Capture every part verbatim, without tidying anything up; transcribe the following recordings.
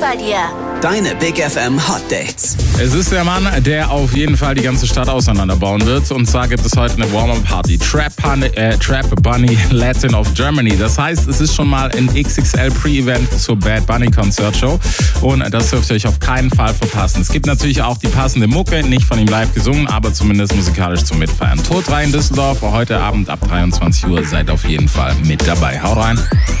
bei dir. Deine Big F M Hot Dates. Es ist der Mann, der auf jeden Fall die ganze Stadt auseinanderbauen wird. Und zwar gibt es heute eine Warm-Up-Party. Trap, äh, Trap Bunny Latin of Germany. Das heißt, es ist schon mal ein X X L Pre-Event zur Bad Bunny Konzertshow. Und das dürft ihr euch auf keinen Fall verpassen. Es gibt natürlich auch die passende Mucke, nicht von ihm live gesungen, aber zumindest musikalisch zum Mitfeiern. Tod rein Düsseldorf, heute Abend ab dreiundzwanzig Uhr. Seid auf jeden Fall mit dabei. Haut rein.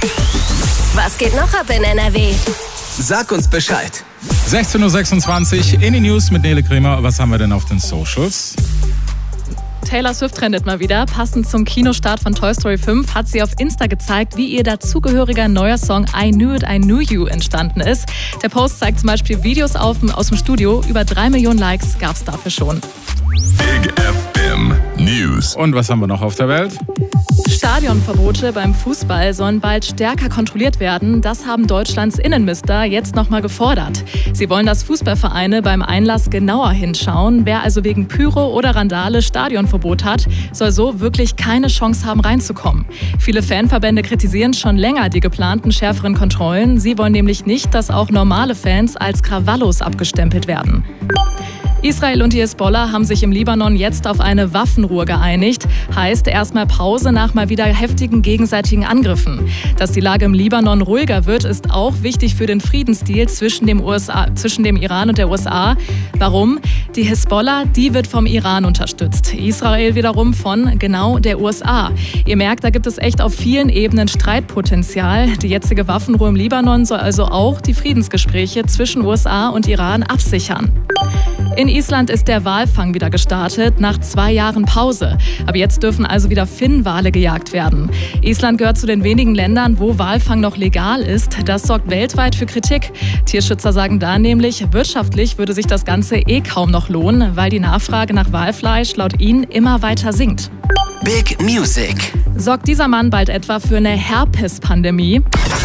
Was geht noch ab in N R W? Sag uns Bescheid. sechzehn Uhr sechsundzwanzig in die News mit Nele Kremer. Was haben wir denn auf den Socials? Taylor Swift trendet mal wieder. Passend zum Kinostart von Toy Story fünf hat sie auf Insta gezeigt, wie ihr dazugehöriger neuer Song I Knew It, I Knew You entstanden ist. Der Post zeigt zum Beispiel Videos auf, aus dem Studio. Über drei Millionen Likes gab es dafür schon. Big F M News. Und was haben wir noch auf der Welt? Stadionverbote beim Fußball sollen bald stärker kontrolliert werden. Das haben Deutschlands Innenminister jetzt nochmal gefordert. Sie wollen, dass Fußballvereine beim Einlass genauer hinschauen. Wer also wegen Pyro oder Randale Stadionverbot hat, soll so wirklich keine Chance haben, reinzukommen. Viele Fanverbände kritisieren schon länger die geplanten schärferen Kontrollen. Sie wollen nämlich nicht, dass auch normale Fans als Krawallos abgestempelt werden. Israel und die Hisbollah haben sich im Libanon jetzt auf eine Waffenruhe geeinigt. Heißt erstmal Pause nach mal wieder heftigen gegenseitigen Angriffen. Dass die Lage im Libanon ruhiger wird, ist auch wichtig für den Friedensdeal zwischen dem, U S A, zwischen dem Iran und der U S A. Warum? Die Hisbollah, die wird vom Iran unterstützt. Israel wiederum von genau der U S A. Ihr merkt, da gibt es echt auf vielen Ebenen Streitpotenzial. Die jetzige Waffenruhe im Libanon soll also auch die Friedensgespräche zwischen U S A und Iran absichern. In Island ist der Walfang wieder gestartet, nach zwei Jahren Pause. Aber jetzt dürfen also wieder Finnwale gejagt werden. Island gehört zu den wenigen Ländern, wo Walfang noch legal ist. Das sorgt weltweit für Kritik. Tierschützer sagen da nämlich, wirtschaftlich würde sich das Ganze eh kaum noch lohnen, weil die Nachfrage nach Walfleisch laut ihnen immer weiter sinkt. Big Music. Sorgt dieser Mann bald etwa für eine Herpes-Pandemie?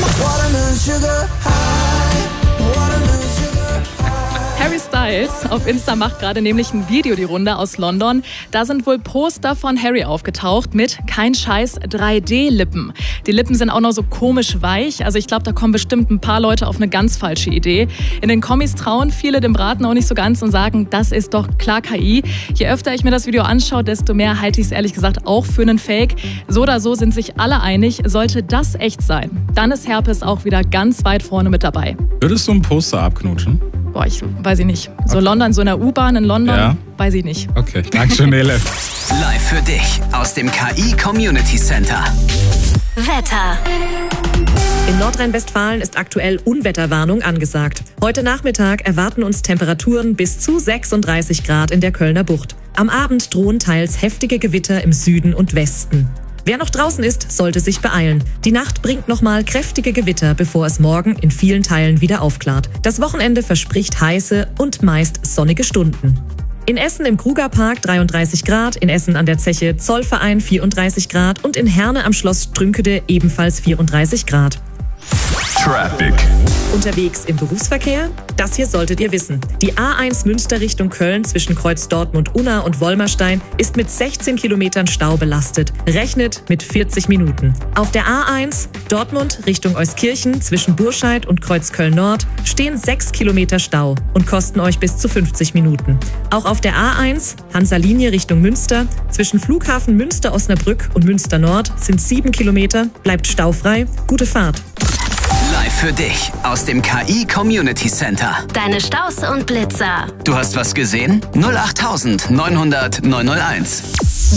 Harry Styles auf Insta macht gerade nämlich ein Video die Runde aus London. Da sind wohl Poster von Harry aufgetaucht mit kein Scheiß drei D Lippen. Die Lippen sind auch noch so komisch weich. Also ich glaube, da kommen bestimmt ein paar Leute auf eine ganz falsche Idee. In den Kommis trauen viele dem Braten auch nicht so ganz und sagen, das ist doch klar K I. Je öfter ich mir das Video anschaue, desto mehr halte ich es ehrlich gesagt auch für einen Fake. So oder so sind sich alle einig, sollte das echt sein, dann ist Herpes auch wieder ganz weit vorne mit dabei. Würdest du ein Poster abknutschen? Boah, ich weiß ich nicht. So Okay. London, so in der U-Bahn in London, Ja. weiß ich nicht. Okay, danke schön, Nele. Live für dich aus dem K I Community Center. Wetter. In Nordrhein-Westfalen ist aktuell Unwetterwarnung angesagt. Heute Nachmittag erwarten uns Temperaturen bis zu sechsunddreißig Grad in der Kölner Bucht. Am Abend drohen teils heftige Gewitter im Süden und Westen. Wer noch draußen ist, sollte sich beeilen. Die Nacht bringt nochmal kräftige Gewitter, bevor es morgen in vielen Teilen wieder aufklart. Das Wochenende verspricht heiße und meist sonnige Stunden. In Essen im Krugerpark dreiunddreißig Grad, in Essen an der Zeche Zollverein vierunddreißig Grad und in Herne am Schloss Strünkede ebenfalls vierunddreißig Grad. Traffic. Unterwegs im Berufsverkehr? Das hier solltet ihr wissen. Die A eins Münster Richtung Köln zwischen Kreuz Dortmund-Unna und Wolmerstein ist mit sechzehn Kilometern Stau belastet. Rechnet mit vierzig Minuten. Auf der A eins Dortmund Richtung Euskirchen zwischen Burscheid und Kreuz Köln-Nord stehen sechs Kilometer Stau und kosten euch bis zu fünfzig Minuten. Auch auf der A eins Hansa-Linie Richtung Münster zwischen Flughafen Münster-Osnabrück und Münster-Nord sind sieben Kilometer. Bleibt staufrei. Gute Fahrt. Live für dich aus dem K I Community Center. Deine Staus und Blitzer. Du hast was gesehen? null acht neunhundert neunhunderт neunhunderteins.